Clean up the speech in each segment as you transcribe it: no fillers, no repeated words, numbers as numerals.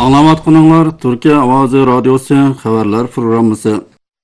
Anlamatqınlar Türkiye Avazı Radyosu xəbərlər proqramısı.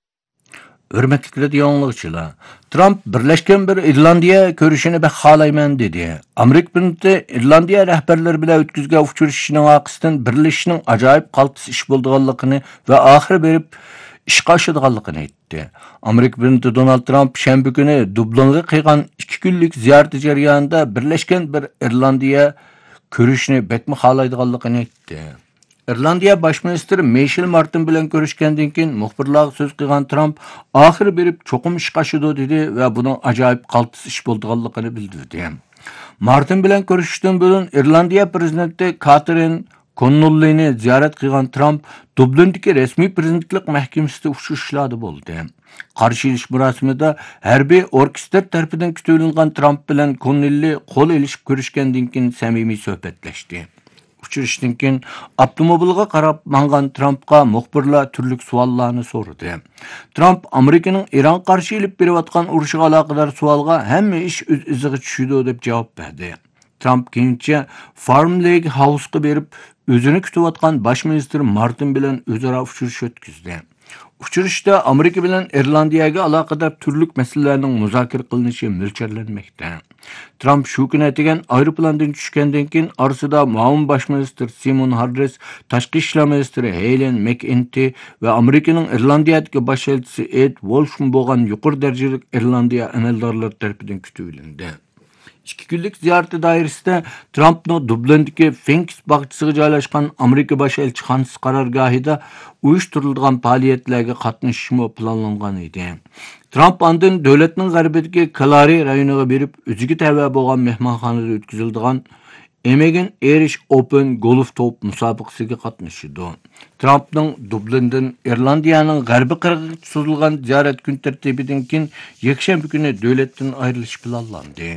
Hürmetli radio anlıqçılar. Trump Birleşken bir İrlandiya görüşünü bək xalayman dedi. Amerika prezidenti İrlandiya rəhbərləri bilan ötküzgən uçuruşunun aqısından birləşishinin acayip qaltısı iş bolduğanlığını və axır berib işqa aşıdığanlığını aytdı. Amerika prezidenti Donald Trump şənbə günü Dublinga qıyğan 2 günlük ziyarəti jarayonida Birleşken bir İrlandiya görüşünü bəkmi xalaydiganlığını aytdı. İrlandiya Baş Ministri Michel Martin bilan görüşkəndən keyin muxbirlarga söz qilgan Trump axir berib çoxum iş qaşıdı dedi və bunun acayip qaltıs iş bolduğanlığını bildirdi. Martin bilan görüşüşdən bölün İrlandiya prezidenti Catherine Connolly'ni ziyaret qilgan Trump Dublindagi resmi prezidentlik məhkəməsində uçuşlarda boldu. Qarşı ilish murasimida hərbiy orkestr tərəfindən kütülünən Trump bilan Connolly qol elişib görüşkəndən keyin səmimi söhbətləşdi. Uçuruşdan keyin avtomobilga qarab mangan Trumpqa muxbirlar turli savollarni so'radi. Trump Amerikaning Iran qarshi ilib berayotgan urushiga aloqador savolga hamma ish o'z iziga tushidi deb javob berdi. Trump keyincha Farm Lake House'ga berib o'zini kutayotgan Bosh ministr Martin bilan o'zaro uçuruş o'tkazdi. Uçuruşda Amerika bilan İrlandiyaga aloqador turli masalalarning muzokara qilinishi mo'ljallanmoqda. Trump shu kuni degan aeroplandan tushgandan keyin orasida muavin bosh ministr Simon Harris, tashqi ishlar ministri Helen McEntee va Amerikaning İrlandiyadagi bosh elchisi Ed Wolf bo'lgan yuqori darajali İrlandiya amaldorlari tomonidan kutildi. 2 günlük ziyareti dairesinde Trump'ın Dublin'deki Phoenix bağçısıga joylashgan Amerika baş elchixonasi qarorgohida uyushtirilgan faaliyetlerge qatnashishi planlangan edi. Trump andın devletinin g'arbidagi Kalari rayoniga berib o'ziga tava bo'lgan mehmonxonada o'tkazilgan Emegan Irish Open golf top musobaqasiga qatnashdi. Trump'ның Dublin'dan İrlandiyaning g'arbiy qirg'iga so'zilgan ziyorat kun tartibidan keyin yakshanba kuni davlatdan ayrilish planlandi.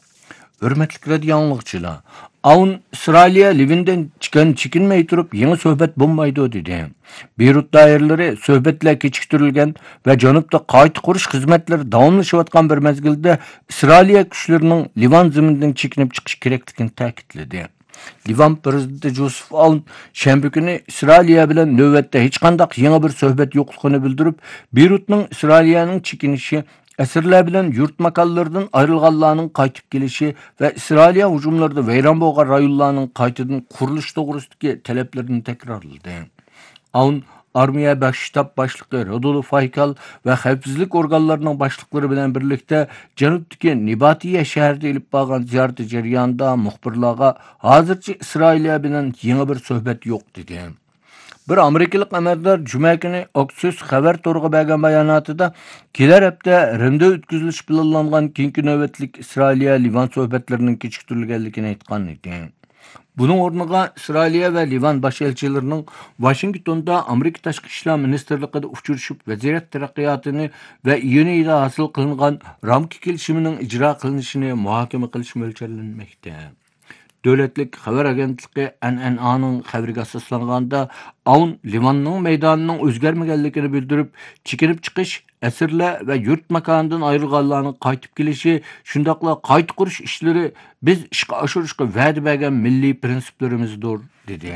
Hürmetli radio anlıqçılar. Avun İsrailiya Livin'den çıkan çekinmey durup yeni söhbet bulmaydı dedi. Beyrut dairleri söhbetler keçiktirilgen ve Canub'da qayta kuruş hizmetleri davamlaşıvatkan bir mezgilde İsrailiya güçlerinin Livan zeminden çekinip çıkış gerektiğini ta'kidledi. Livan prezidenti Joseph Aoun şənbə günü İsrailiya bilan növbətdə heç qandaq yeni bir söhbet yoxluğunu bildirib, Beyrut'ның İsrailiyanın çekinişi Əsirlər bilan yurt makallarından ayrılğanlarının qaytıb gelişi ve İsrailiya hücumlarda veyran bolğan rayonlarının qaytadan quruluş doğrusundaki taleplerini tekrarladı. Aoun Armiya baş ştab başlığı Rodolfo Haykal ve xavfsizlik organlarının başlıkları bilan birlikte Janubdaki Nibatiya şəhərdə elib bağlan ziyareti jarayonida muxbirlarga hazırca İsrailiya bilan yeni bir söhbet yo'q dedi. Bir Amerikalık amaldor Cuma günü Axios xabar to'riga bergan bayonotida kelar hafta Rimda o'tkazilishi planlangan keyingi navbatlik İsrailiya Livan suhbatlarining kechiktirilganligini aytgan edi. Bunun o'rniga İsrailiya ve Livan baş elchilarining Washingtonda Amerika tashqi ishlar ministerligida uchrashib vaziyat taraqqiyotini ve iyun oyida hosil qilingan ramka kelishimining ijro qilinishini muhokama qilish mo'ljallanmoqda. Devletlik xabar agentligi NNA'nın xabariga asoslanganda Aoun Livanның meydanının o'zgarmaganligini bildirib, chekinib chiqish, asirlar ve yurt makonidan ayrilganlarning qaytib kelishi, shundaqla qayta qurish ishlari biz ishga oshirishga va'da bergan milliy prinsiplarimizdir dedi.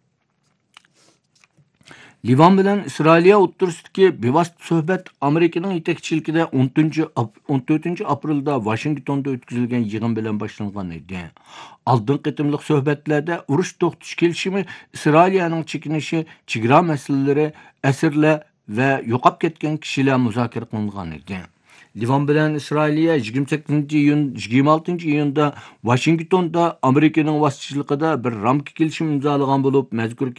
Livan bilan İsrailiya o'rtasidagi bevosita suhbat Amerikaning yetakchiligida 14 aprelda Washingtonda o'tkazilgan yig'in bilan boshlangan edi. Oldingi qitimliq suhbatlarda urush to'xtatish kelishimi, İsrailiyaning chekinishi, chegara masalalari, asirlar va yo'qolib ketgan kishilar muzokara qilingan edi. Livan bilan İsrailiya 26 iyunda Washingtonda Amerikaning vasitchiligida bir ramka kelishim imzolagan bo'lib, mazkur